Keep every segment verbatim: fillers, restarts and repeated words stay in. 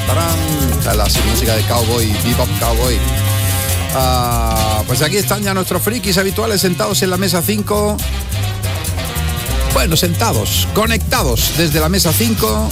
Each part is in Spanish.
tarán. La música de cowboy, bebop cowboy. Uh, pues aquí están ya nuestros frikis habituales sentados en la mesa cinco. Bueno, sentados, conectados desde la mesa cinco.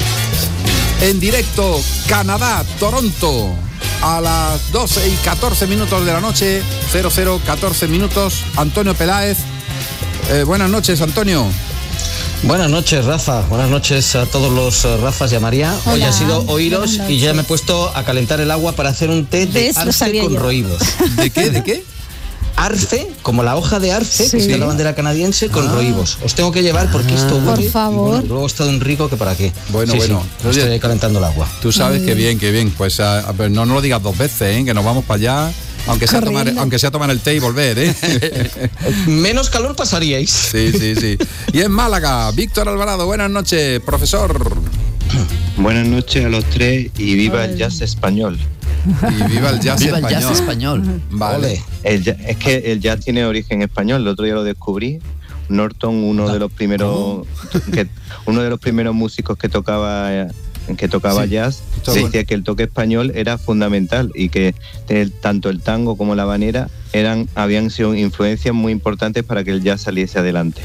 En directo, Canadá, Toronto. A las doce y catorce minutos de la noche, cero cero catorce minutos. Antonio Peláez. Eh, buenas noches, Antonio. Buenas noches, Rafa. Buenas noches a todos los uh, Rafas y a María. Hola. Hoy ha sido oíros y ya me he puesto a calentar el agua para hacer un té de arce con yo. roídos. ¿De qué? ¿De qué? Arce, como la hoja de arce, sí. que está en la bandera canadiense, con ah. roídos. Os tengo que llevar porque esto huele. Por favor. Bueno, luego está de un rico que para qué. Bueno, sí, bueno. Sí, Oye, estoy calentando el agua. Tú sabes mm. que bien, que bien. Pues a, a ver, no, no lo digas dos veces, ¿eh? Que nos vamos para allá. Aunque sea, tomar, aunque sea tomar el té y volver, ¿eh? Menos calor pasaríais. Sí, sí, sí. Y en Málaga, Víctor Alvarado, buenas noches, profesor. Buenas noches a los tres y viva el jazz español. Y viva el jazz viva español. el jazz español. Vale. El, es que el jazz tiene origen español, el otro día lo descubrí. Norton, uno no. de los primeros que, uno de los primeros músicos que tocaba que tocaba sí. jazz, Todo decía bueno. que el toque español era fundamental y que el, tanto el tango como la habanera eran habían sido influencias muy importantes para que el jazz saliese adelante.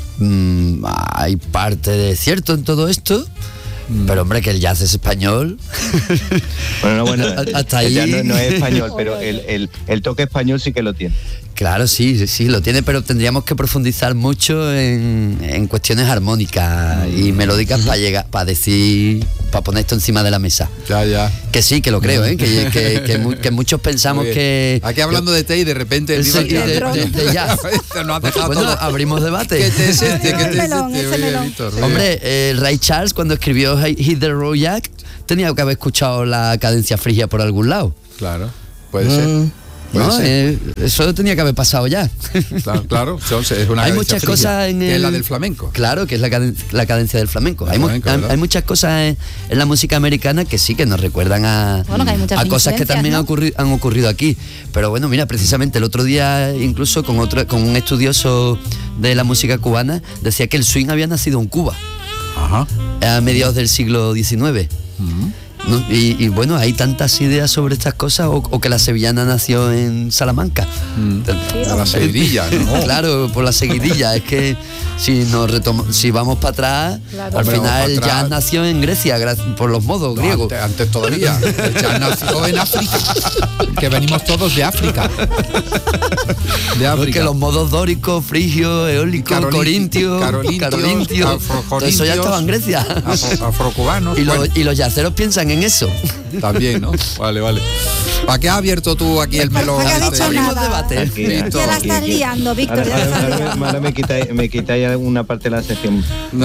Mm, hay parte de cierto en todo esto. Pero hombre, que el jazz es español. Bueno, no, bueno, hasta ahí. El jazz no, no es español, pero el, el, el toque español sí que lo tiene. Claro, sí, sí, lo tiene, pero tendríamos que profundizar mucho en, en cuestiones armónicas mm. y melódicas mm. para llegar, para decir, para poner esto encima de la mesa. Ya, ya. Que sí, que lo creo, ¿eh? que, que, que, que muchos pensamos que. Aquí hablando de té y de repente el sí, de, de, de, de jazz. No has dejado bueno, todo. Abrimos debate. ¿Qué té es este? ¿Qué té es este? Oye, Víctor, hombre, eh, Ray Charles cuando escribió Hit the Road Jack tenía que haber escuchado la cadencia frigia por algún lado. Claro, puede mm. ser. No, eh, eso tenía que haber pasado ya. Claro, claro, es una hay muchas fría, cosas en el, que es la del flamenco. Claro, que es la, caden, la cadencia del flamenco. Hay, flamenco hay, hay muchas cosas en, en la música americana que sí que nos recuerdan a, bueno, que a cosas que también ¿no? han, ocurrido, han ocurrido aquí. Pero bueno, mira, precisamente el otro día, incluso con otro, con un estudioso de la música cubana, decía que el swing había nacido en Cuba. Ajá. A mediados del siglo diecinueve. Uh-huh. ¿No? Y, y bueno, hay tantas ideas sobre estas cosas, o, o que la sevillana nació en Salamanca. Mm. A la seguidilla, ¿no? Claro, por la seguidilla. Es que si nos retom- si vamos para atrás, claro. al final el jazz nació en Grecia, por los modos no, griegos. Antes, antes todavía. El jazz nació en África. Que venimos todos de África. De África. Porque los modos dóricos, frigios, eólicos, Caroli- corintios, carolintios, carolintios, todo eso ya estaba en Grecia. Afro- afrocubanos. Y, bueno. los, y los yaceros piensan en eso. También, ¿no? Vale, vale. ¿Para qué has abierto tú aquí el melón? No ha dicho nada. Debate. Aquí, aquí, ya la estás aquí, liando, Víctor. Ahora, ahora, ahora, ahora, ahora me quitáis me quitáis una parte de la sección. No.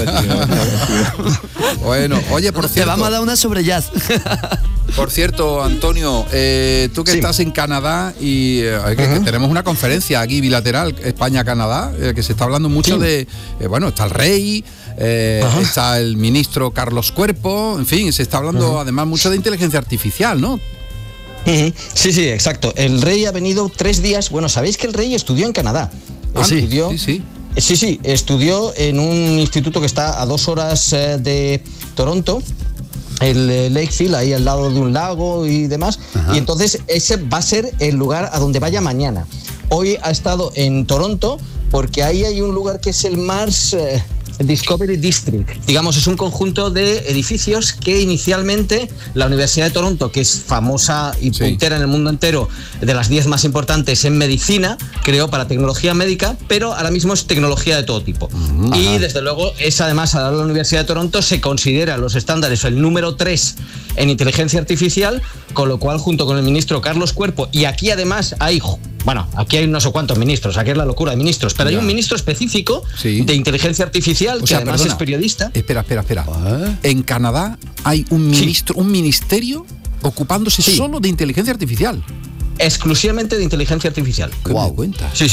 Bueno, oye, por cierto. Te vamos a dar una sobre jazz. Por cierto, Antonio, eh, tú que sí. estás en Canadá y eh, que, uh-huh. que tenemos una conferencia aquí bilateral, España-Canadá, eh, que se está hablando mucho sí. de, eh, bueno, está el rey, eh, uh-huh. está el ministro Carlos Cuerpo, en fin, se está hablando uh-huh. además mucho de inteligencia artificial, ¿no? Uh-huh. Sí, sí, exacto. El rey ha venido tres días, bueno, sabéis que el rey estudió en Canadá. Ah, estudió, sí, sí. Sí, sí, estudió en un instituto que está a dos horas eh, de Toronto, el eh, Lakefield, ahí al lado de un lago y demás. Ajá. Y entonces ese va a ser el lugar a donde vaya mañana. Hoy ha estado en Toronto porque ahí hay un lugar que es el Mars eh, Discovery District. Digamos, es un conjunto de edificios que inicialmente la Universidad de Toronto, que es famosa y sí. puntera en el mundo entero, de las diez más importantes en medicina, creó para tecnología médica, pero ahora mismo es tecnología de todo tipo. Uh-huh. Y desde luego es además, a la Universidad de Toronto se considera los estándares el número tres en inteligencia artificial, con lo cual junto con el ministro Carlos Cuerpo, y aquí además hay, bueno, aquí hay no sé cuántos ministros, aquí es la locura de ministros, pero ya. hay un ministro específico sí. de inteligencia artificial, o que sea, además perdona, es periodista. Espera, espera, espera. ¿Eh? En Canadá hay un ministro, sí. un ministerio ocupándose sí. solo de inteligencia artificial. Exclusivamente de inteligencia artificial. ¿Qué wow. me cuentas? Sí, sí.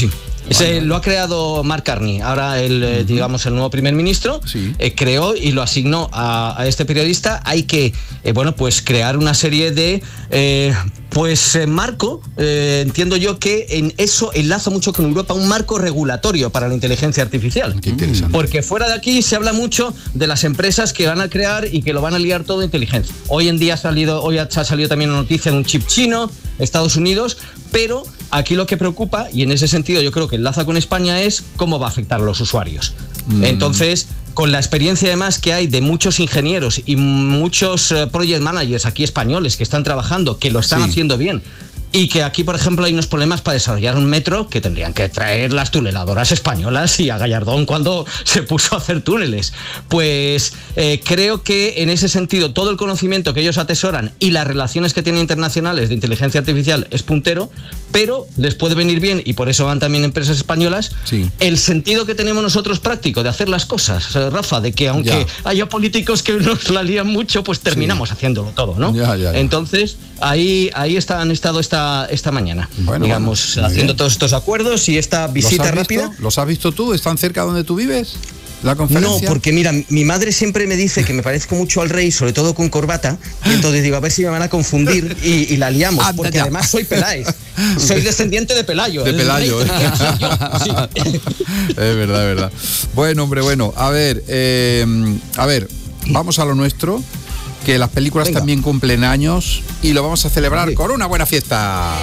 Ese lo ha creado Mark Carney, ahora el, uh-huh. digamos, el nuevo primer ministro, sí. eh, creó y lo asignó a, a este periodista. Hay que, eh, bueno, pues crear una serie de, eh, pues, eh, marco, eh, entiendo yo que en eso enlaza mucho con Europa, un marco regulatorio para la inteligencia artificial. Qué interesante. Porque fuera de aquí se habla mucho de las empresas que van a crear y que lo van a liar todo de inteligencia. Hoy en día ha salido, hoy ha salido también una noticia de un chip chino, Estados Unidos, pero aquí lo que preocupa, y en ese sentido yo creo que enlaza con España, es cómo va a afectar a los usuarios. Mm. Entonces, con la experiencia además que hay de muchos ingenieros y muchos uh, project managers aquí españoles que están trabajando, que lo están sí. haciendo bien, y que aquí, por ejemplo, hay unos problemas para desarrollar un metro que tendrían que traer las tuneladoras españolas y a Gallardón cuando se puso a hacer túneles. Pues eh, creo que en ese sentido todo el conocimiento que ellos atesoran y las relaciones que tienen internacionales de inteligencia artificial es puntero, pero les puede venir bien, y por eso van también empresas españolas, sí. el sentido que tenemos nosotros práctico de hacer las cosas, Rafa, de que aunque ya. haya políticos que nos la lían mucho, pues terminamos sí. haciéndolo todo, ¿no? Ya, ya, ya. Entonces, ahí, ahí está, han estado esta esta mañana, bueno, digamos, bueno, haciendo bien. todos estos acuerdos y esta visita ¿Los rápida. Visto? ¿Los has visto tú? ¿Están cerca donde tú vives? ¿La conferencia? No, porque mira, mi madre siempre me dice que me parezco mucho al rey, sobre todo con corbata, y entonces digo, a ver si me van a confundir y, y la liamos, ah, porque ya. además soy Peláez, soy descendiente de Pelayo. De Pelayo, ¿eh? Sí. Es verdad, es verdad. Bueno, hombre, bueno, a ver, eh, a ver, vamos a lo nuestro. Que las películas Venga. también cumplen años y lo vamos a celebrar sí. con una buena fiesta.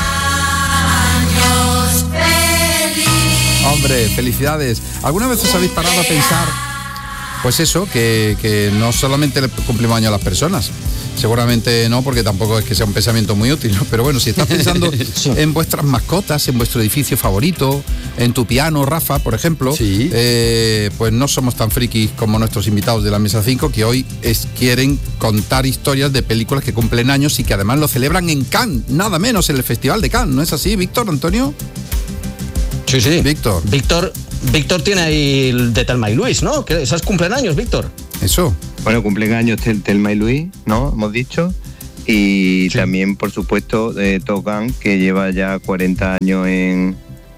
Años feliz. Hombre, felicidades. ¿Alguna vez os habéis parado a pensar, pues eso, que, que no solamente le cumplimos años a las personas? Seguramente no, porque tampoco es que sea un pensamiento muy útil, ¿no? Pero bueno, si estás pensando sí. en vuestras mascotas, en vuestro edificio favorito, en tu piano, Rafa, por ejemplo, sí. eh, pues no somos tan frikis como nuestros invitados de la Mesa cinco, que hoy es, quieren contar historias de películas que cumplen años y que además lo celebran en Cannes, nada menos en el Festival de Cannes, ¿no es así, Víctor, Antonio? Sí, sí. Víctor. Víctor, Víctor tiene ahí el de Thelma y Luis, ¿no? ¿Esos cumplen años, Víctor? Eso. Bueno, cumplen años Thelma y Luis, ¿no? Hemos dicho. Y sí. también, por supuesto, eh, Top Gun, que lleva ya cuarenta años en,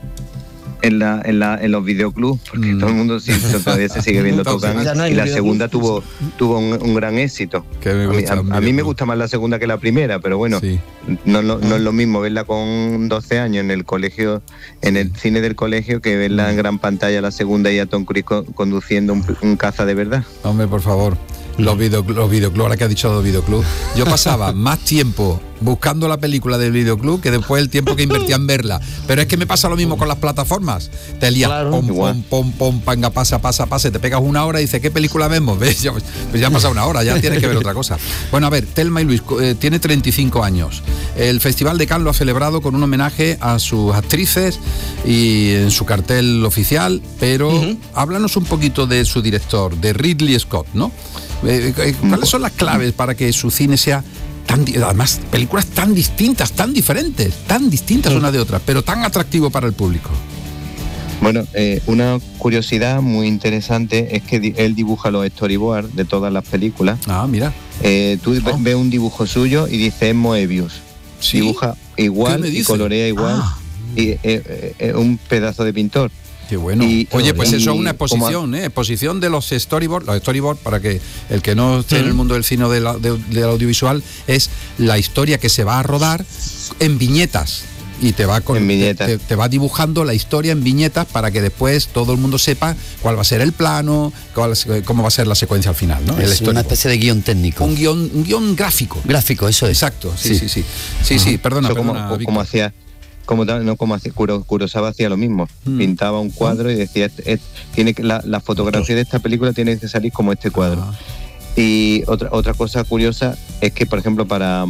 en, la, en, la, en los videoclubs, porque mm. todo el mundo sí, todavía se sigue viendo Top Gun. No y la segunda tuvo, tuvo un, un gran éxito. Que me gusta, a, mí, a, a mí me gusta más la segunda que la primera, pero bueno, sí. no, no, no es lo mismo verla con doce años en el colegio, en el cine del colegio, que verla en gran pantalla la segunda y a Tom Cruise co- conduciendo un, un caza de verdad. Hombre, por favor. Los, video, los videoclubs, ahora que ha dicho los videoclubs, yo pasaba más tiempo buscando la película del videoclub que después el tiempo que invertía en verla. Pero es que me pasa lo mismo con las plataformas. Te lías, claro, pom, pom, pom, pom, panga, pasa, pasa, pasa, te pegas una hora y dices, ¿qué película vemos? ¿Ves? Ya, pues ya ha pasado una hora, ya tienes que ver otra cosa. Bueno, a ver, Thelma y Luis eh, tiene treinta y cinco años. El Festival de Cannes lo ha celebrado con un homenaje a sus actrices y en su cartel oficial, pero uh-huh. háblanos un poquito de su director, de Ridley Scott, ¿no? Eh, eh, ¿Cuáles son las claves para que su cine sea tan, además, películas tan distintas, tan diferentes, tan distintas unas de otras, pero tan atractivo para el público? Bueno, eh, una curiosidad muy interesante es que di- él dibuja los storyboards de todas las películas. Ah, mira. Eh, tú oh. ves un dibujo suyo y dices Moebius. ¿Sí? Dibuja igual y colorea igual. Ah. Y es eh, eh, eh, un pedazo de pintor. Qué bueno. Y, Oye, pues y, eso es una exposición, ¿eh? Exposición de los storyboards. Los storyboards, para que el que no esté uh-huh. en el mundo del cine o de la, de, del audiovisual, es la historia que se va a rodar en viñetas. Y te va con, te, te, te va dibujando la historia en viñetas para que después todo el mundo sepa cuál va a ser el plano, cuál, cómo va a ser la secuencia al final, ¿no? Es el una especie de guión técnico. Un guión, un guión gráfico. Gráfico, eso es. Exacto, sí, sí, sí. Sí, sí, uh-huh. sí perdona, eso perdona. Como, como hacía, como, no, como hacía Kurosawa hacía lo mismo. Hmm. Pintaba un cuadro y decía, este, este, tiene que, la, la fotografía de esta película tiene que salir como este cuadro. Uh-huh. Y otra, otra cosa curiosa es que, por ejemplo, para...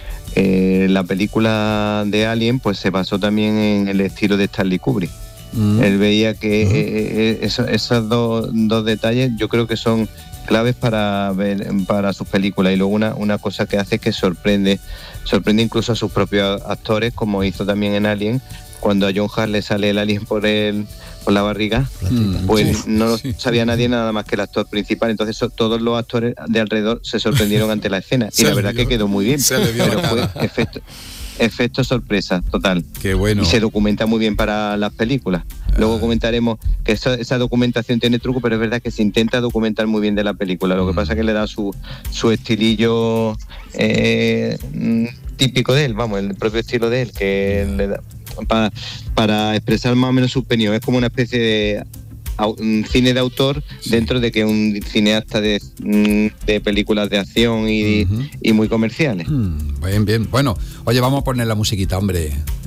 Eh, la película de Alien pues se basó también en el estilo de Stanley Kubrick. Mm. Él veía que mm. eh, eso, esos dos, dos detalles yo creo que son claves para ver, para sus películas. Y luego una, una cosa que hace es que sorprende sorprende incluso a sus propios actores, como hizo también en Alien, cuando a John Hurt le sale el alien por el por la barriga, mm, pues sí, no lo sí. sabía nadie nada más que el actor principal. Entonces so, todos los actores de alrededor se sorprendieron ante la escena y la verdad vio, que quedó muy bien, pero fue efecto, efecto sorpresa, total. Qué bueno. Y se documenta muy bien para las películas. Luego Ah. comentaremos que esa, esa documentación tiene truco, pero es verdad que se intenta documentar muy bien de la película. Lo que Mm. pasa es que le da su, su estilillo eh, típico de él, vamos, el propio estilo de él, que le da para, para expresar más o menos su opinión. Es como una especie de au- un cine de autor dentro de que un cineasta de, de películas de acción y, Ujú. y muy comerciales. Mm, bien, bien. Bueno, oye, vamos a poner la musiquita, hombre.